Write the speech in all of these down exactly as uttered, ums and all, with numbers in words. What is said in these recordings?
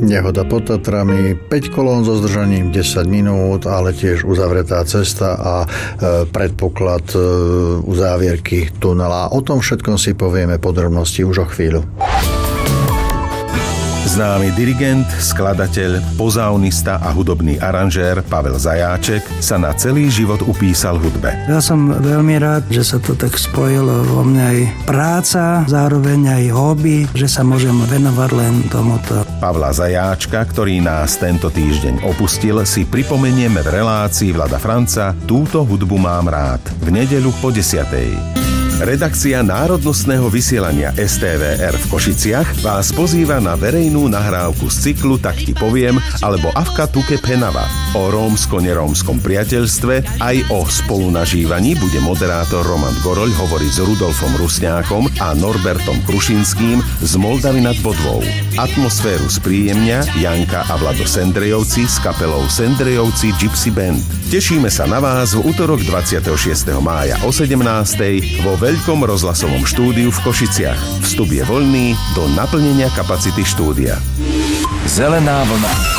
Nehoda pod Tatrami, päť kolón so zdržaním desať minút, ale tiež uzavretá cesta a e, predpoklad e, uzávierky tunela. O tom všetkom si povieme podrobnosti už o chvíľu. Známy dirigent, skladateľ, pozaunista a hudobný aranžér Pavel Zajáček sa na celý život upísal hudbe. Ja som veľmi rád, že sa to tak spojilo vo mne aj práca, zároveň aj hobby, že sa môžem venovať len tomuto. Pavla Zajáčka, ktorý nás tento týždeň opustil, si pripomenieme v relácii Vlada Franca Túto hudbu mám rád v nedeľu po desiatej. Redakcia národnostného vysielania es té vé er v Košiciach vás pozýva na verejnú nahrávku z cyklu Tak ti poviem alebo Avka Tuke Penava. O rómsko-nerómskom priateľstve aj o spolunažívaní bude moderátor Roman Goroľ hovoriť s Rudolfom Rusňákom a Norbertom Krušinským z Moldavy nad Bodvou. Atmosféru spríjemnia Janka a Vlado Sendrejovci s kapelou Sendrejovci Gypsy Band. Tešíme sa na vás v utorok dvadsiateho šiesteho mája o sedemnástej vo veľkom rozhlasovom štúdiu v Košiciach. Vstup je voľný do naplnenia kapacity štúdia. Zelená vlna.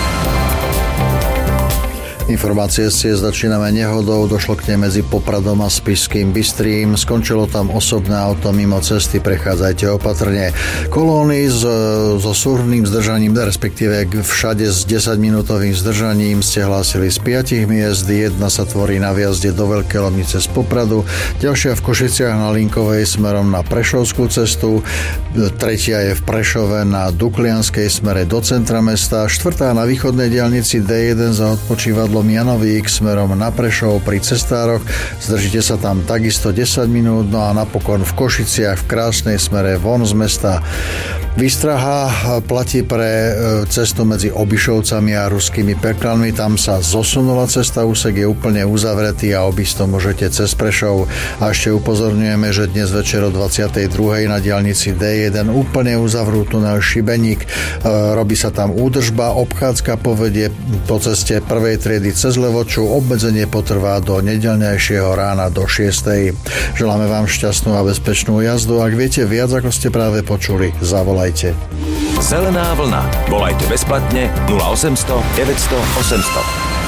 Informácie ste začíname nehodou, došlo k nej medzi Popradom a Spišským Bystrým. Skončilo tam osobné auto mimo cesty, prechádzajte opatrne. Kolóny s, so súhrnným zdržaním, respektíve všade s desaťminútovým zdržaním ste hlásili z piatich miest. Jedna sa tvorí na viazde do Veľkej Lomnice z Popradu, ďalšia v Košiciach na Linkovej smerom na Prešovskú cestu, tretia je v Prešove na Duklianskej smere do centra mesta, štvrtá na východnej diaľnici dé jeden za odpočívadlo Janovík smerom na Prešov pri cestároch. Zdržíte sa tam takisto desať minút, no a napokon v Košiciach v krásnej smere von z mesta. Výstraha platí pre cestu medzi Obišovcami a Ruskými Peklanmi. Tam sa zosunula cesta, úsek je úplne uzavretý a obísť to môžete cez Prešov. A ešte upozorňujeme, že dnes večer o dvadsiatej druhej na diaľnici dé jeden úplne uzavrú tunel Šibeník. Robí sa tam údržba, obchádzka povedie po ceste prvej triedy cez Levoču, obmedzenie potrvá do nedeľnejšieho rána do šiestej. Želáme vám šťastnú a bezpečnú jazdu. Ak viete viac, ako ste práve počuli, zavolajte. Zelená vlna. Volajte bezplatne nula osemsto deväťsto osemsto.